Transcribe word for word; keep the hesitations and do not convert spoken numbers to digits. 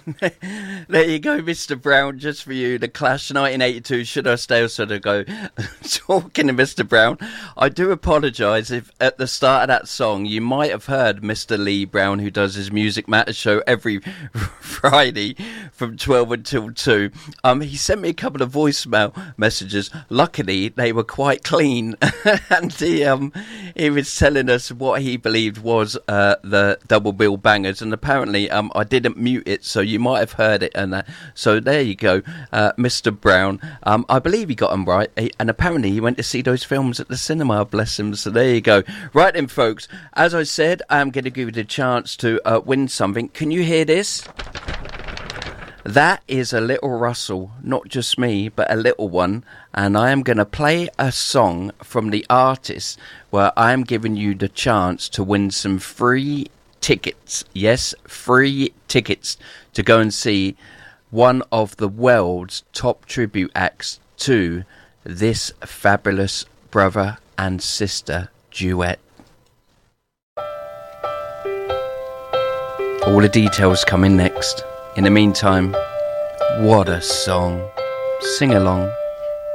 There you go, Mister Brown, just for you. The Clash, nineteen eighty-two, Should I Stay or Should I Go? Talking to Mister Brown, I do apologise if at the start of that song you might have heard Mister Lee Brown, who does his Music Matters show every Friday from twelve until two. Um, he sent me a couple of voicemail messages. Luckily, they were quite clean. And he, um, he was telling us what he believed was uh, the double bill bangers. And apparently um, I didn't mute it, so you might have heard it. And uh, so there you go, uh, Mister Brown. Um, I believe he got them right. He, and apparently he went to see those films at the cinema, bless him. So there you go. Right then, folks, as I said, I'm going to give you the chance to uh, win something. Can you hear this? That is a little Russell, not just me, but a little one. And I am going to play a song from the artist where I am giving you the chance to win some free tickets. Yes, free tickets to go and see one of the world's top tribute acts to this fabulous brother and sister duet. All the details come in next. In the meantime, what a song. Sing along.